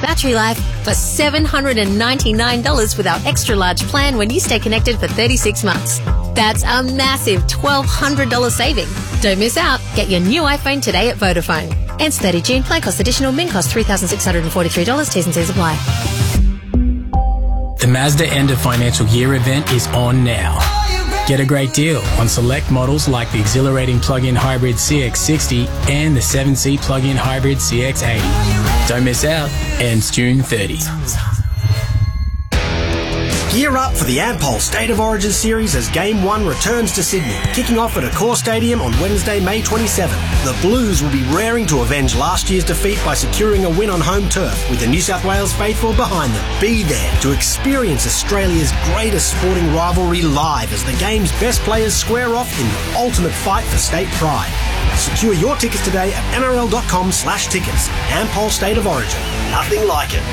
battery life for $799 with our extra large plan when you stay connected for 36 months. That's a massive $1,200 saving. Don't miss out. Get your new iPhone today at Vodafone. Ends 30 June. Plan cost additional. Min cost $3,643. T's and C's apply. The Mazda End of Financial Year event is on now. Get a great deal on select models like the exhilarating plug-in hybrid CX-60 and the 7-seat plug-in hybrid CX-80. Don't miss out. Ends June 30. Gear up for the Ampol State of Origin series as Game 1 returns to Sydney, kicking off at Accor Stadium on Wednesday, May 27. The Blues will be raring to avenge last year's defeat by securing a win on home turf, with the New South Wales faithful behind them. Be there to experience Australia's greatest sporting rivalry live as the game's best players square off in the ultimate fight for state pride. Secure your tickets today at nrl.com/tickets. Ampol State of Origin. Nothing like it.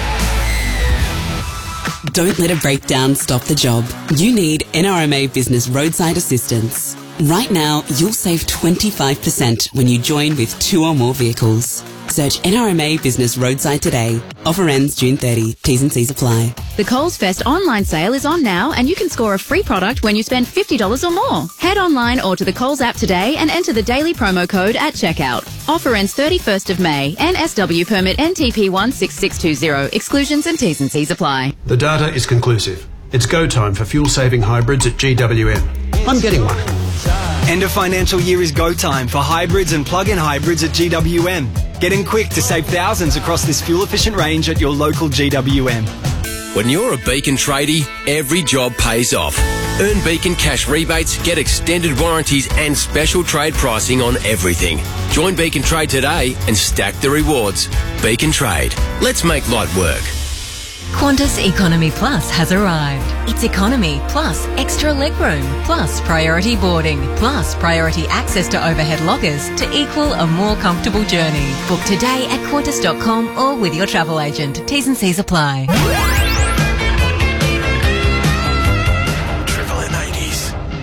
Don't let a breakdown stop the job. You need NRMA Business Roadside Assistance. Right now, you'll save 25% when you join with 2 or more vehicles. Search NRMA Business Roadside today. Offer ends June 30. T's and C's apply. The Coles Fest online sale is on now, and you can score a free product when you spend $50 or more. Head online or to the Coles app today and enter the daily promo code at checkout. Offer ends 31st of May. NSW permit NTP 16620. Exclusions and T's and C's apply. The data is conclusive. It's go time for fuel-saving hybrids at GWM. I'm getting one. End of financial year is go time for hybrids and plug-in hybrids at GWM. Get in quick to save thousands across this fuel-efficient range at your local GWM. When you're a Beacon tradie, every job pays off. Earn Beacon cash rebates, get extended warranties and special trade pricing on everything. Join Beacon Trade today and stack the rewards. Beacon Trade. Let's make light work. Qantas Economy Plus has arrived. It's economy plus extra legroom plus priority boarding plus priority access to overhead lockers to equal a more comfortable journey. Book today at qantas.com or with your travel agent. T's and C's apply.